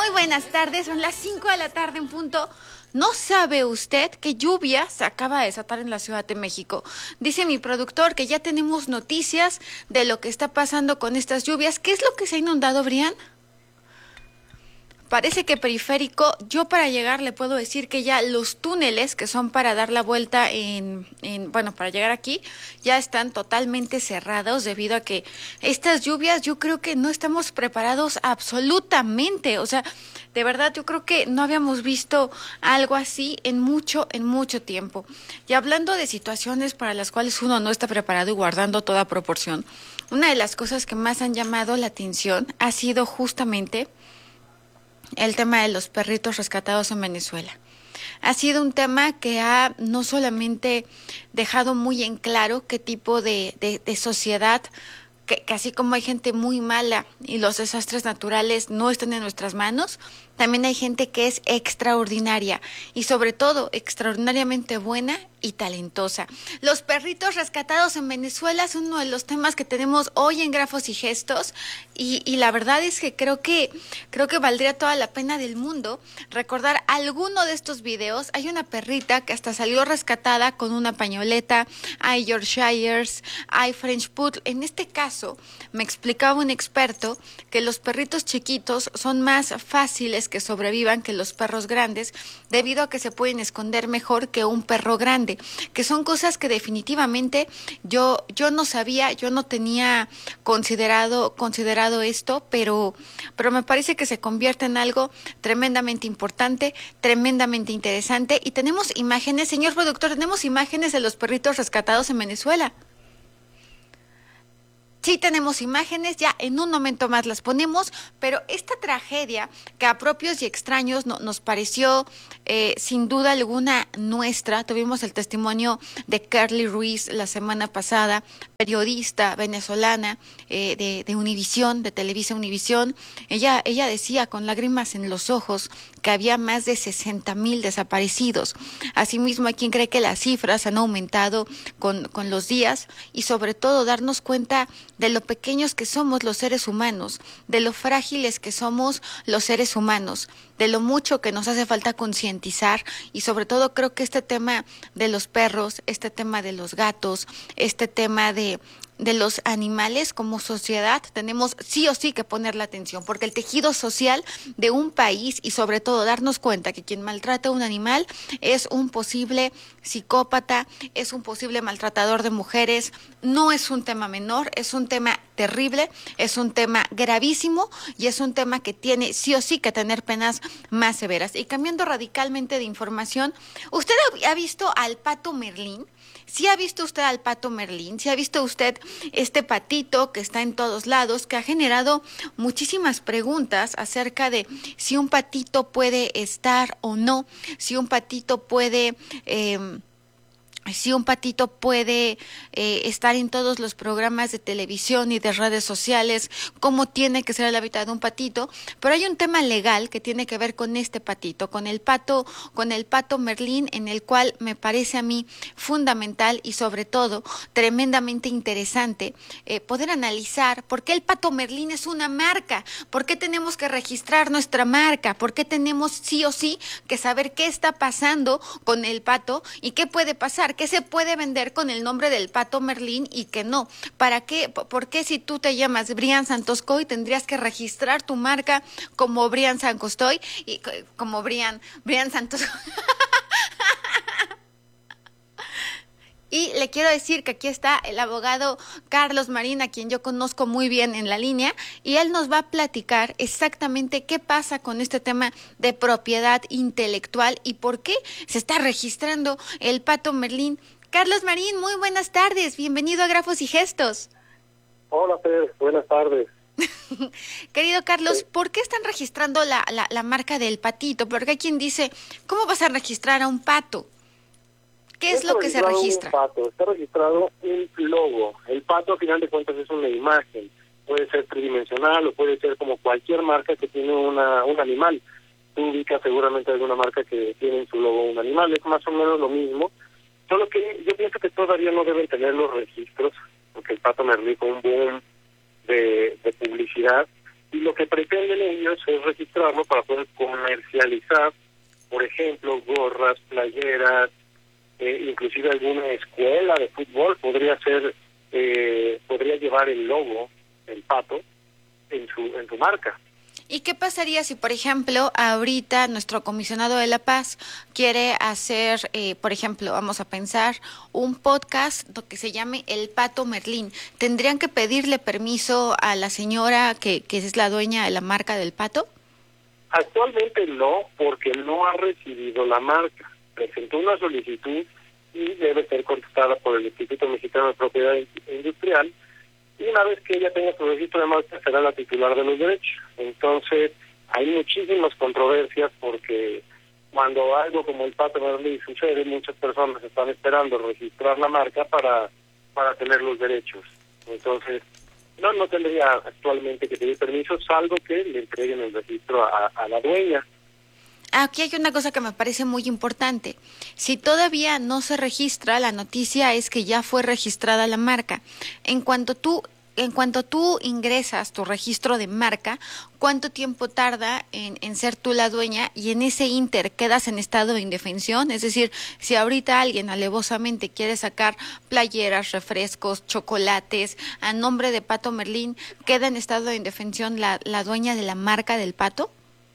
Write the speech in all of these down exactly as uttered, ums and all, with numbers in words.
Muy buenas tardes, son las cinco de la tarde en punto. ¿No sabe usted que lluvia se acaba de desatar en la Ciudad de México? Dice mi productor que ya tenemos noticias de lo que está pasando con estas lluvias. ¿Qué es lo que se ha inundado, Brian? Parece que periférico, yo para llegar le puedo decir que ya los túneles que son para dar la vuelta en, en, bueno, para llegar aquí, ya están totalmente cerrados debido a que estas lluvias yo creo que no estamos preparados absolutamente, o sea, de verdad yo creo que no habíamos visto algo así en mucho, en mucho tiempo. Y hablando de situaciones para las cuales uno no está preparado y guardando toda proporción, una de las cosas que más han llamado la atención ha sido justamente el tema de los perritos rescatados en Venezuela. Ha sido un tema que ha no solamente dejado muy en claro qué tipo de, de, de sociedad, que, que así como hay gente muy mala y los desastres naturales no están en nuestras manos, también hay gente que es extraordinaria y sobre todo extraordinariamente buena y talentosa. Los perritos rescatados en Venezuela son uno de los temas que tenemos hoy en Grafos y Gestos y, y la verdad es que creo que creo que valdría toda la pena del mundo recordar alguno de estos videos. Hay una perrita que hasta salió rescatada con una pañoleta, hay Yorkshires, hay French Poodle. En este caso me explicaba un experto que los perritos chiquitos son más fáciles que sobrevivan que los perros grandes debido a que se pueden esconder mejor que un perro grande, que son cosas que definitivamente yo yo no sabía, yo no tenía considerado considerado esto, pero pero me parece que se convierte en algo tremendamente importante, tremendamente interesante y tenemos imágenes, señor productor, tenemos imágenes de los perritos rescatados en Venezuela. Sí tenemos imágenes, ya en un momento más las ponemos, pero esta tragedia que a propios y extraños no, nos pareció eh, sin duda alguna nuestra, tuvimos el testimonio de Carly Ruiz la semana pasada, periodista venezolana eh, de, de Univisión, de Televisa Univisión. Ella, ella decía con lágrimas en los ojos que había más de sesenta mil desaparecidos. Asimismo, hay quien cree que las cifras han aumentado con, con los días y sobre todo darnos cuenta de lo pequeños que somos los seres humanos, de lo frágiles que somos los seres humanos, de lo mucho que nos hace falta concientizar y sobre todo creo que este tema de los perros, este tema de los gatos, este tema de de los animales como sociedad tenemos sí o sí que ponerle atención, porque el tejido social de un país y sobre todo darnos cuenta que quien maltrata a un animal es un posible psicópata, es un posible maltratador de mujeres, no es un tema menor, es un tema terrible, es un tema gravísimo y es un tema que tiene sí o sí que tener penas más severas. Y cambiando radicalmente de información, ¿usted ha visto al pato Merlín? ¿Sí ha visto usted al pato Merlín? ¿Sí ha visto usted este patito que está en todos lados, que ha generado muchísimas preguntas acerca de si un patito puede estar o no, si un patito puede... Eh, si un patito puede eh, estar en todos los programas de televisión y de redes sociales, cómo tiene que ser el hábitat de un patito, pero hay un tema legal que tiene que ver con este patito, con el pato, con el pato Merlín, en el cual me parece a mí fundamental y sobre todo tremendamente interesante eh, poder analizar por qué el pato Merlín es una marca, por qué tenemos que registrar nuestra marca, por qué tenemos sí o sí que saber qué está pasando con el pato y qué puede pasar. ¿Qué se puede vender con el nombre del pato Merlín y qué no? ¿Para qué? ¿Por qué si tú te llamas Brian Santoscoy tendrías que registrar tu marca como Brian Santoscoy y como Brian, Brian Santos? Y le quiero decir que aquí está el abogado Carlos Marín, a quien yo conozco muy bien en la línea, y él nos va a platicar exactamente qué pasa con este tema de propiedad intelectual y por qué se está registrando el pato Merlín. Carlos Marín, muy buenas tardes, bienvenido a Grafos y Gestos. Hola, Fer, buenas tardes. Querido Carlos, ¿por qué están registrando la, la, la marca del patito? Porque hay quien dice, ¿cómo vas a registrar a un pato? ¿Qué es lo que se registra? Un pato, está registrado un logo. El pato, a final de cuentas, es una imagen. Puede ser tridimensional o puede ser como cualquier marca que tiene una un animal. Tú ubicas seguramente alguna marca que tiene en su logo un animal. Es más o menos lo mismo. Solo que yo pienso que todavía no deben tener los registros, porque el pato Merlín fue un boom de, de publicidad Y lo que pretenden ellos es registrarlo para poder comercializar, por ejemplo, gorras, playeras, eh, inclusive alguna escuela de fútbol podría ser, eh, podría llevar el logo, el pato, en su en su marca. ¿Y qué pasaría si, por ejemplo, ahorita nuestro comisionado de la paz quiere hacer, eh, por ejemplo, vamos a pensar, un podcast que se llame El Pato Merlín? ¿Tendrían que pedirle permiso a la señora que, que es la dueña de la marca del pato? Actualmente no, porque no ha recibido la marca. Presentó una solicitud y debe ser contestada por el Instituto Mexicano de Propiedad Industrial. Y una vez que ella tenga su registro de marca, será la titular de los derechos. Entonces, hay muchísimas controversias porque cuando algo como el Pato Merlín sucede, muchas personas están esperando registrar la marca para para tener los derechos. Entonces, no no tendría actualmente que pedir permiso, salvo que le entreguen el registro a, a la dueña. Aquí hay una cosa que me parece muy importante. Si todavía no se registra, la noticia es que ya fue registrada la marca. En cuanto tú, en cuanto tú ingresas tu registro de marca, ¿cuánto tiempo tarda en, en ser tú la dueña? Y en ese inter quedas en estado de indefensión. Es decir, si ahorita alguien alevosamente quiere sacar playeras, refrescos, chocolates a nombre de Pato Merlín, ¿queda en estado de indefensión la, la dueña de la marca del pato?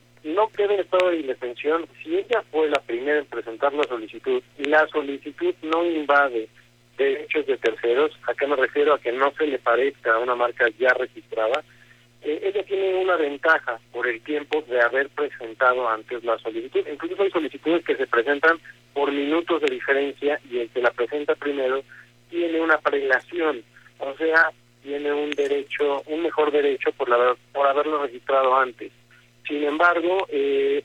No queda en estado de indefensión. Si ella fue la primera en presentar la solicitud y la solicitud no invade derechos de terceros, ¿a qué me refiero? A que no se le parezca a una marca ya registrada, eh, ella tiene una ventaja por el tiempo de haber presentado antes la solicitud. Incluso hay solicitudes que se presentan por minutos de diferencia y el que la presenta primero tiene una prelación, o sea, tiene un derecho, un mejor derecho por, la, por haberlo registrado antes. Sin embargo, eh,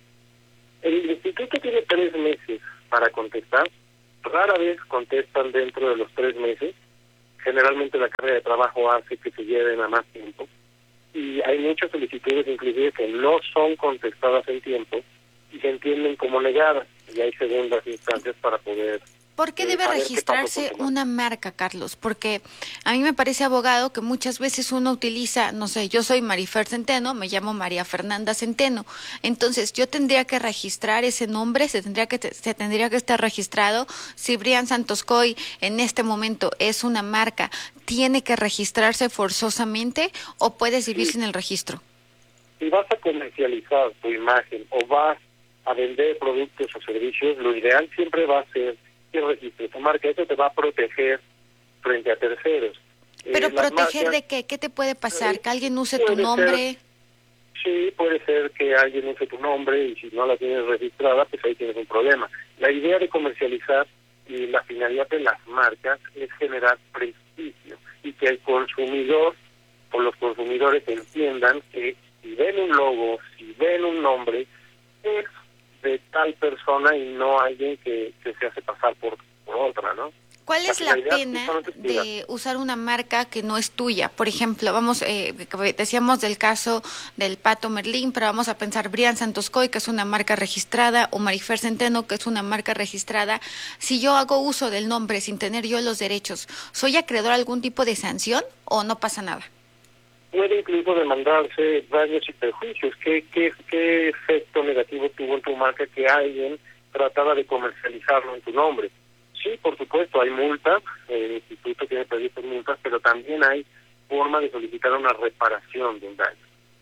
el instituto tiene tres meses para contestar. Rara vez contestan dentro de los tres meses. Generalmente la carga de trabajo hace que se lleven a más tiempo. Y hay muchas solicitudes, inclusive, que no son contestadas en tiempo y se entienden como negadas. Y hay segundas instancias para poder... ¿Por qué debe registrarse una marca, Carlos? Porque a mí me parece, abogado, que muchas veces uno utiliza, no sé, yo soy Marifer Centeno, me llamo María Fernanda Centeno. Entonces, yo tendría que registrar ese nombre, se tendría que se tendría que estar registrado. Si Brian Santoscoy en este momento es una marca, ¿tiene que registrarse forzosamente o puedes vivir sin el registro? Si vas a comercializar tu imagen o vas a vender productos o servicios, lo ideal siempre va a ser que registres tu marca. Eso te va a proteger frente a terceros. ¿Pero eh, proteger marcas, de qué? ¿Qué te puede pasar? Eh, ¿Que alguien use tu nombre? Ser, sí, puede ser que alguien use tu nombre y si no la tienes registrada, pues ahí tienes un problema. La idea de comercializar y la finalidad de las marcas es generar prestigio y que el consumidor o los consumidores entiendan que si ven un logo, si ven un nombre, es de tal persona y no alguien que, que se hace pasar por, por otra, ¿no? ¿Cuál es la pena de usar una marca que no es tuya? Por ejemplo, vamos, eh, decíamos del caso del Pato Merlín, pero vamos a pensar Brian Santoscoy, que es una marca registrada, o Marifer Centeno, que es una marca registrada. Si yo hago uso del nombre sin tener yo los derechos, ¿soy acreedor a algún tipo de sanción o no pasa nada? Puede incluso demandarse daños y perjuicios. ¿Qué, qué, qué efecto negativo tuvo en tu marca que alguien trataba de comercializarlo en tu nombre? Sí, por supuesto, hay multas, el instituto tiene previstas multas, pero también hay forma de solicitar una reparación de un daño.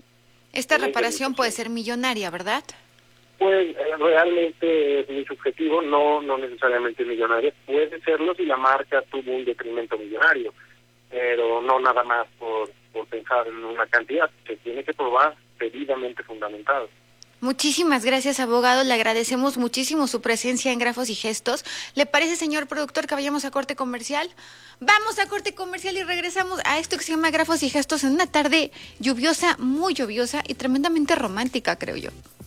Esta reparación puede ser millonaria, ¿verdad? Pues eh, realmente es muy subjetivo, no, no necesariamente millonaria. Puede serlo si la marca tuvo un detrimento millonario, pero no nada más por... por pensar en una cantidad, se tiene que probar debidamente fundamentado. Muchísimas gracias, abogado. Le agradecemos muchísimo su presencia en Grafos y Gestos. ¿Le parece, señor productor, que vayamos a corte comercial? Vamos a corte comercial y regresamos a esto que se llama Grafos y Gestos en una tarde lluviosa, muy lluviosa y tremendamente romántica, creo yo.